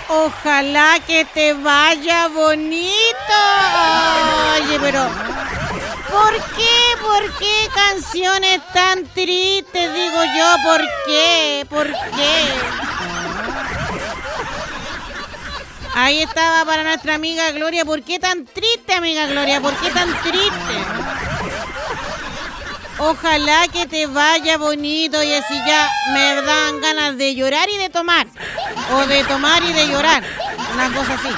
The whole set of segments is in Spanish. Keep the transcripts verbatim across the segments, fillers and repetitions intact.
Ojalá que te vaya bonito. Oye, pero ¿por qué? ¿Por qué canciones tan tristes? Digo yo, ¿por qué? ¿Por qué? Ahí estaba para nuestra amiga Gloria. ¿Por qué tan triste, amiga Gloria? ¿Por qué tan triste? Ojalá que te vaya bonito y así ya me dan ganas de llorar y de tomar. O de tomar y de llorar. Una cosa así.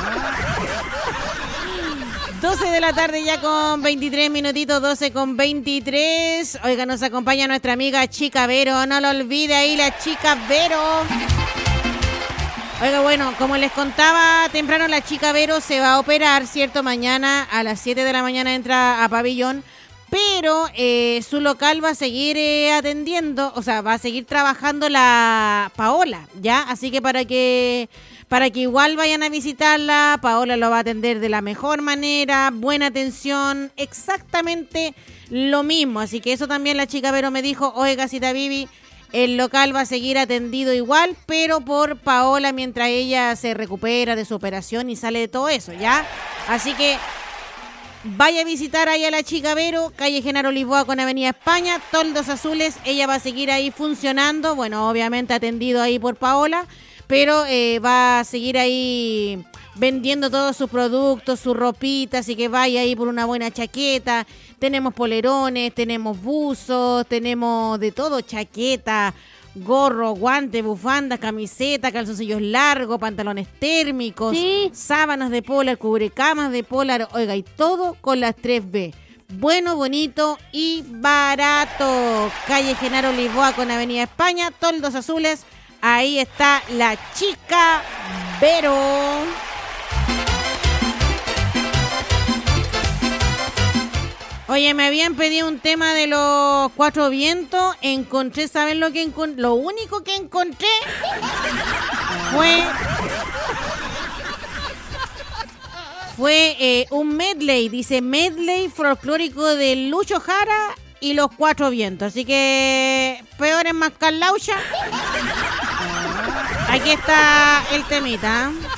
doce de la tarde ya con veintitrés minutitos, doce con veintitrés. Oiga, nos acompaña nuestra amiga Chica Vero. No lo olvide ahí, la Chica Vero. Oiga, bueno, como les contaba temprano, la Chica Vero se va a operar, ¿cierto? Mañana a las siete de la mañana entra a Pabellón. Pero eh, su local va a seguir eh, atendiendo, o sea, va a seguir trabajando la Paola, ¿ya? Así que para que para que igual vayan a visitarla, Paola lo va a atender de la mejor manera, buena atención, exactamente lo mismo. Así que eso también la Chica Vero me dijo, oiga, Cita Vivi, el local va a seguir atendido igual, pero por Paola mientras ella se recupera de su operación y sale de todo eso, ¿ya? Así que vaya a visitar ahí a la Chica Vero, calle Genaro Lisboa con Avenida España, Toldos Azules. Ella va a seguir ahí funcionando, bueno, obviamente atendido ahí por Paola, pero eh, va a seguir ahí vendiendo todos sus productos, su ropita, así que vaya ahí por una buena chaqueta. Tenemos polerones, tenemos buzos, tenemos de todo, chaqueta, gorro, guantes, bufandas, camiseta, calzoncillos largos, pantalones térmicos, sí, sábanas de polar, cubrecamas de polar, oiga, y todo con las tres B. Bueno, bonito y barato. Calle Genaro Lisboa con Avenida España, Toldos Azules. Ahí está la Chica Vero. Oye, me habían pedido un tema de los Cuatro Vientos. Encontré, ¿saben lo que encontré? Lo único que encontré fue fue eh, un medley. Dice medley folclórico de Lucho Jara y los Cuatro Vientos. Así que peor es más Carlaucha. Aquí está el temita.